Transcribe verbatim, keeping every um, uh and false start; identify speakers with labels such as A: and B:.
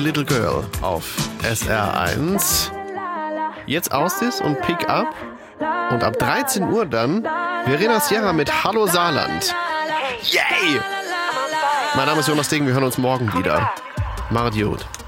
A: Little Girl auf S R eins. Jetzt Austis und Pick Up. Und ab dreizehn Uhr dann Verena Sierra mit Hallo Saarland. Yay! Mein Name ist Jonas Degen, wir hören uns morgen wieder. Macht's gut.